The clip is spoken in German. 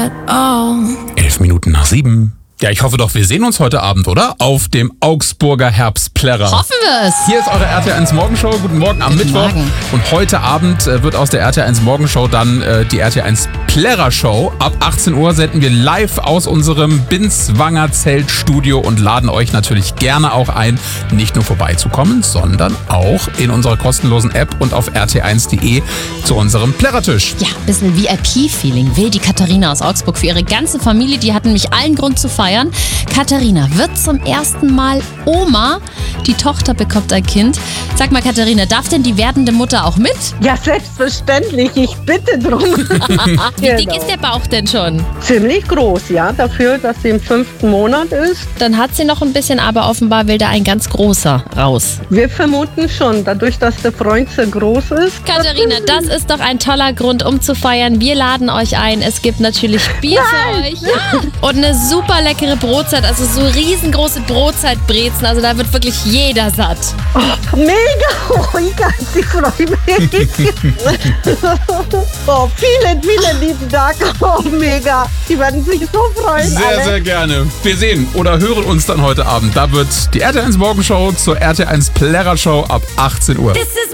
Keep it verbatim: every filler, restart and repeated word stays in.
at all. Elf Minuten nach sieben. Ja, ich hoffe doch, wir sehen uns heute Abend, oder? Auf dem Augsburger Herbstplärrer. Hoffen wir es. Hier ist eure R T L eins Morgenshow. Guten Morgen am Guten Mittwoch. Morgen. Und heute Abend äh, wird aus der R T L eins Morgenshow dann äh, die R T L eins Plärrer Show. Ab achtzehn Uhr senden wir live aus unserem Binswanger Zeltstudio und laden euch natürlich gerne auch ein, nicht nur vorbeizukommen, sondern auch in unserer kostenlosen App und auf r t eins punkt de zu unserem Plärrertisch. Ja, ein bisschen V I P-Feeling will die Katharina aus Augsburg für ihre ganze Familie. Die hatten nämlich allen Grund zu feiern. Katharina wird zum ersten Mal Oma. Die Tochter bekommt ein Kind. Sag mal, Katharina, darf denn die werdende Mutter auch mit? Ja, selbstverständlich. Ich bitte drum. Wie dick ist der Bauch denn schon? Ziemlich groß, ja. Dafür, dass sie im fünften Monat ist. Dann hat sie noch ein bisschen, aber offenbar will da ein ganz großer raus. Wir vermuten schon, dadurch, dass der Freund so groß ist. Katharina, das ist doch ein toller Grund, um zu feiern. Wir laden euch ein. Es gibt natürlich Bier für euch. Ja. Und eine super leckere Brotzeit, also so riesengroße Brotzeitbrezen. Also da wird wirklich jeder satt. Oh, mega! Oh, ich, ich freue mich. Oh, vielen, vielen lieben Dank. Oh, mega. Die werden sich so freuen. Sehr, alle. sehr gerne. Wir sehen oder hören uns dann heute Abend. Da wird die R T L eins Morgenshow zur R T L eins Plärrer Show ab achtzehn Uhr.